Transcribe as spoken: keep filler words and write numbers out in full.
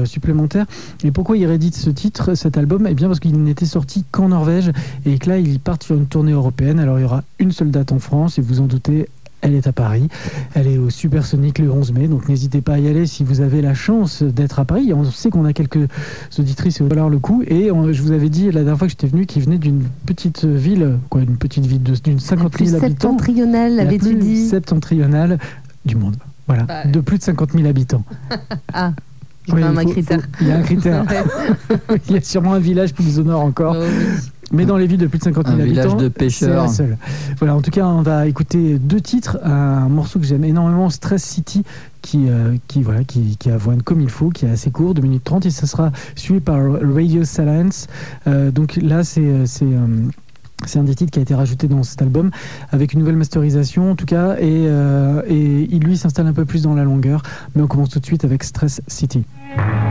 supplémentaires. Et pourquoi il réédite ce titre, cet album ? Eh bien parce qu'il n'était sorti qu'en Norvège et que là, ils partent sur une tournée européenne. Alors, il y aura une seule date en France et vous en doutez, elle est à Paris. Elle est au Supersonic le onze mai, donc n'hésitez pas à y aller si vous avez la chance d'être à Paris. On sait qu'on a quelques auditrices et valoir le coup. Et on, je vous avais dit la dernière fois que j'étais venu qu'il venait d'une petite ville, quoi, une petite ville de, d'une cinquante mille habitants. Septentrionale, la l'avais-tu plus dit septentrionale du monde. Voilà, bah, de plus de cinquante mille habitants. Ah, il oui, y a un faut, critère. Faut, il y a un critère. Il y a sûrement un village plus au nord encore. Oh, oui. Mais dans les villes de plus de cinquante mille un habitants, village de pêcheurs. C'est la seule. Voilà, en tout cas, on va écouter deux titres. Un morceau que j'aime énormément, Stress City, qui, euh, qui, voilà, qui, qui avoine comme il faut, qui est assez court, deux minutes trente, et ça sera suivi par Radio Silence. Euh, donc là, c'est... c'est euh, C'est un des titres qui a été rajouté dans cet album avec une nouvelle masterisation en tout cas et, euh, et il lui s'installe un peu plus dans la longueur, mais on commence tout de suite avec Stress City.